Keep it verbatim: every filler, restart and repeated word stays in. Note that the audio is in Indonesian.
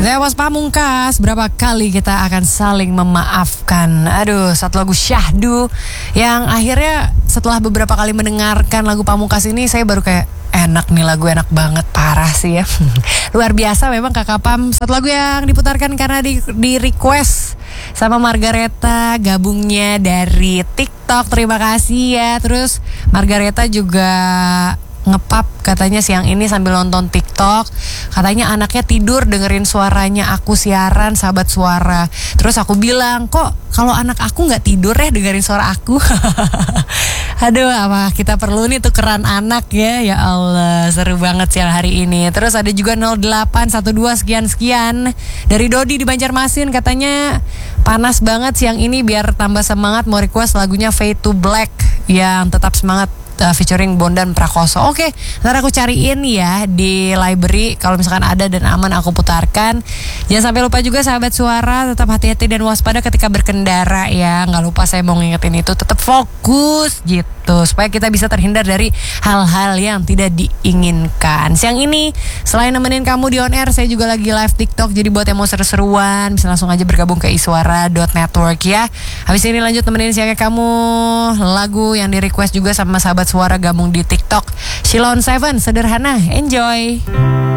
Dewas Pamungkas, berapa kali kita akan saling memaafkan. Aduh, satu lagu Syahdu yang akhirnya setelah beberapa kali mendengarkan lagu Pamungkas ini, saya baru kayak enak nih lagu, enak banget, parah sih ya. Luar biasa memang Kakak Pam. Satu lagu yang diputarkan karena di, di request sama Margareta, gabungnya dari TikTok. Terima kasih ya. Terus Margareta juga ngepap katanya siang ini sambil nonton TikTok. Katanya anaknya tidur dengerin suaranya aku siaran Sahabat Suara. Terus aku bilang, kok kalau anak aku gak tidur ya dengerin suara aku. Aduh, apa kita perlu nih tukeran anak ya. Ya Allah, seru banget siang hari ini. Terus ada juga nol delapan satu dua sekian-sekian dari Dodi di Banjarmasin. Katanya panas banget siang ini, biar tambah semangat mau request lagunya Fade to Black yang tetap semangat, Uh, featuring Bondan Prakoso. Oke, ntar aku cariin ya di library. Kalau misalkan ada dan aman aku putarkan. Jangan sampai lupa juga Sahabat Suara, tetap hati-hati dan waspada ketika berkendara ya. Nggak lupa saya mau ngingetin itu, tetap fokus gitu supaya kita bisa terhindar dari hal-hal yang tidak diinginkan. Siang ini selain nemenin kamu di on air, saya juga lagi live TikTok. Jadi buat yang mau seru-seruan bisa langsung aja bergabung ke iswara dot network ya. Habis ini lanjut nemenin siangnya kamu lagu yang di request juga sama Sahabat Suara gabung di TikTok. Shilon Seven, Sederhana, enjoy.